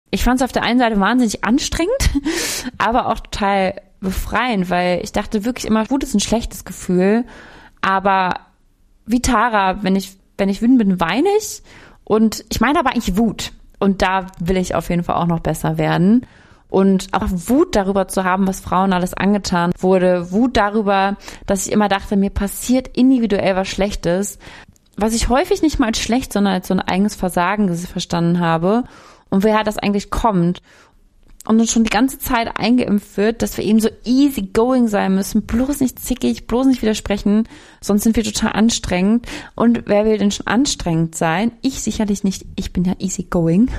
Ich fand es auf der einen Seite wahnsinnig anstrengend, aber auch total befreiend, weil ich dachte wirklich immer, Wut ist ein schlechtes Gefühl, aber wie Tara, wenn ich wütend bin, weine ich, und ich meine aber eigentlich Wut, und da will ich auf jeden Fall auch noch besser werden. Und auch Wut darüber zu haben, was Frauen alles angetan wurde. Wut darüber, dass ich immer dachte, mir passiert individuell was Schlechtes, was ich häufig nicht mal als schlecht, sondern als so ein eigenes Versagen verstanden habe. Und woher das eigentlich kommt. Und uns schon die ganze Zeit eingeimpft wird, dass wir eben so easy going sein müssen, bloß nicht zickig, bloß nicht widersprechen, sonst sind wir total anstrengend. Und wer will denn schon anstrengend sein? Ich sicherlich nicht, ich bin ja easy going.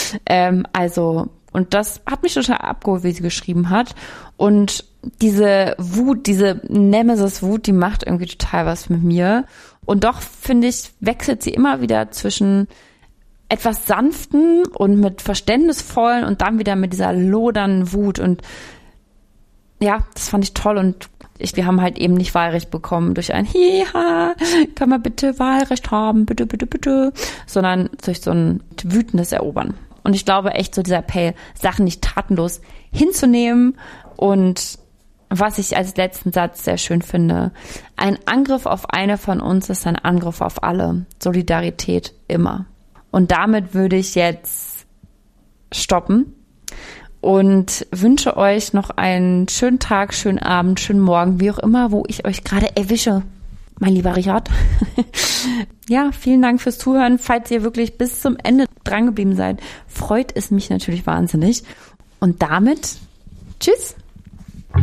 Und das hat mich total abgeholt, wie sie geschrieben hat. Und diese Wut, diese Nemesis-Wut, die macht irgendwie total was mit mir. Und doch, finde ich, wechselt sie immer wieder zwischen etwas sanften und mit verständnisvollen und dann wieder mit dieser lodernden Wut. Und ja, das fand ich toll. Und wir haben halt eben nicht Wahlrecht bekommen durch ein Hiha, können wir bitte Wahlrecht haben, bitte, bitte, bitte, sondern durch so ein wütendes Erobern. Und ich glaube echt, so dieser Appell, Sachen nicht tatenlos hinzunehmen. Und was ich als letzten Satz sehr schön finde, ein Angriff auf eine von uns ist ein Angriff auf alle. Solidarität immer. Und damit würde ich jetzt stoppen und wünsche euch noch einen schönen Tag, schönen Abend, schönen Morgen, wie auch immer, wo ich euch gerade erwische, mein lieber Richard. Ja, vielen Dank fürs Zuhören. Falls ihr wirklich bis zum Ende dran geblieben seid, freut es mich natürlich wahnsinnig. Und damit, tschüss.